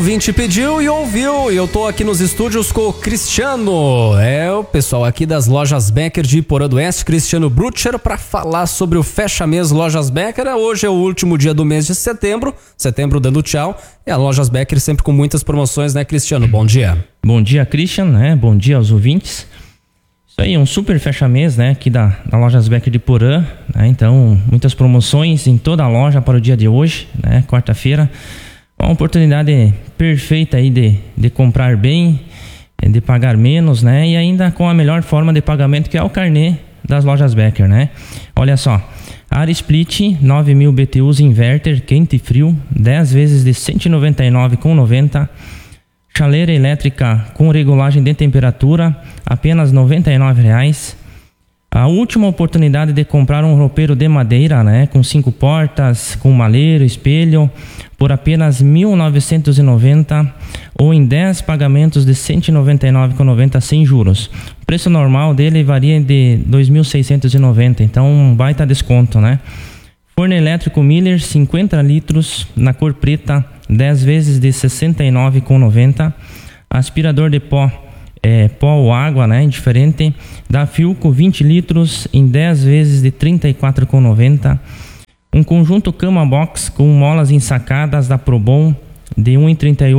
ouvinte pediu e ouviu, e eu tô aqui nos estúdios com o Cristiano, o pessoal aqui das Lojas Becker de Iporã do Oeste, Cristiano Brutcher, para falar sobre o fecha-mês Lojas Becker. Hoje é o último dia do mês de setembro dando tchau, e a Lojas Becker sempre com muitas promoções, né, Cristiano? Bom dia. Bom dia, Christian, né? Bom dia aos ouvintes. Isso aí, um super fecha-mês, né, aqui da Lojas Becker de Iporã, né? Então, muitas promoções em toda a loja para o dia de hoje, né, quarta-feira. Uma oportunidade perfeita aí de comprar bem, de pagar menos, né? E ainda com a melhor forma de pagamento, que é o carnê das Lojas Becker, né? Olha só, Área Split, 9.000 BTUs inverter, quente e frio, 10 vezes de R$ 199,90. Chaleira elétrica com regulagem de temperatura, apenas R$ 99,00. A última oportunidade de comprar um roupeiro de madeira, né, com 5 portas, com maleiro, espelho, por apenas R$ 1.990 ou em 10 pagamentos de R$ 199,90 sem juros. O preço normal dele varia de R$ 2.690, então um baita desconto, né? Forno elétrico Miller, 50 litros, na cor preta, 10 vezes de R$ 69,90. Aspirador de pó, pó ou água, né, indiferente, da Filco, 20 litros, em 10 vezes de R$ 34,90. Um conjunto cama box com molas ensacadas da Probon, de R$ 1,38.